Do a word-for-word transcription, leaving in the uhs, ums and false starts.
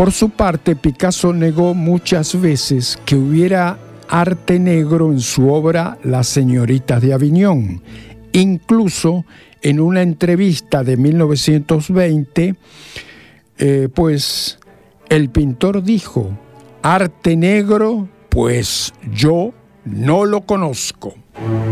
Por su parte, Picasso negó muchas veces que hubiera arte negro en su obra Las señoritas de Aviñón. Incluso en una entrevista de mil novecientos veinte, eh, pues el pintor dijo: arte negro, pues yo no lo conozco.